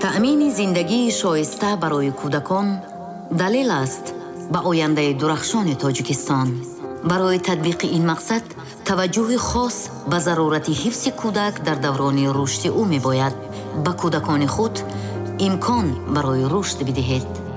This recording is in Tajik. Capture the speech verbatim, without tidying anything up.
таъмини зиндагии шоиста барои кӯдакон далел аст ба ояндаи дурахшони Тоҷикистон. барои татбиқи ин мақсад таваҷҷӯҳи хос ба зарурати ҳифзи кӯдак дар даврони рушди ӯ мебояд. ба кӯдакони худ имкон барои рушд бидиҳед.